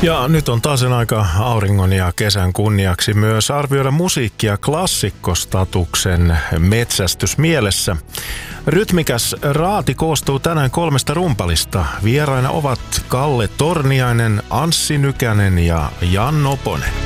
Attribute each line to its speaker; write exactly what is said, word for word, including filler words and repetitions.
Speaker 1: Ja nyt on taas sen aika auringon ja kesän kunniaksi myös arvioida musiikkia klassikkostatuksen metsästysmielessä. Rytmikäs raati koostuu tänään kolmesta rumpalista. Vieraina ovat Kalle Torniainen, Anssi Nykänen ja Jan Noponen.